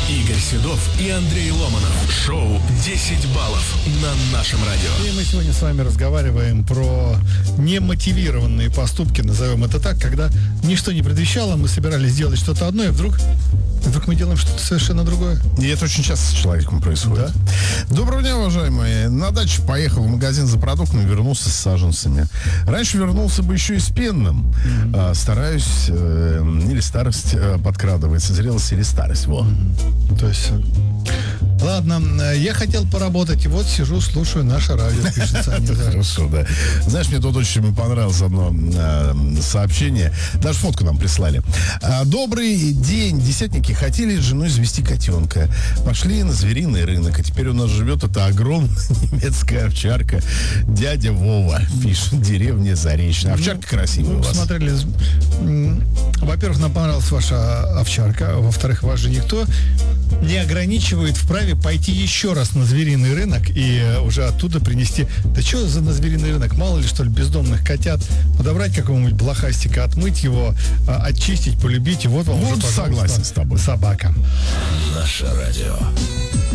Игорь Седов и Андрей Ломанов. Шоу «10 баллов» на нашем радио. И мы сегодня с вами разговариваем про немотивированные поступки, назовем это так, когда ничто не предвещало, мы собирались сделать что-то одно, и вдруг мы делаем что-то совершенно другое. И это очень часто с человеком происходит. Да? Доброго дня, уважаемые. На дачу поехал в магазин за продуктами, вернулся с саженцами. Раньше вернулся бы еще и с пенным. Стараюсь, или старость подкрадывается, зрелость или старость. Во. То есть... Ладно, я хотел поработать, и вот сижу, слушаю наше радио, пишется они. Хорошо, да. Знаешь, мне тут очень понравилось одно сообщение. Даже фотку нам прислали. Добрый день. Десятники хотели с женой завести котенка. Пошли на звериный рынок. А теперь у нас живет эта огромная немецкая овчарка. Дядя Вова, пишет, деревня Заречная. Овчарка красивая у вас. Посмотрели. Во-первых, нам понравилась ваша овчарка. Во-вторых, вас же никто не ограничивает в праве пойти еще раз на звериный рынок и уже оттуда принести. Да что за на звериный рынок? Мало ли, что ли, бездомных котят. Подобрать какого-нибудь блохастика, отмыть его, очистить, полюбить. И вот вам уже, пожалуйста, согласен с тобой. Собака. Наше радио.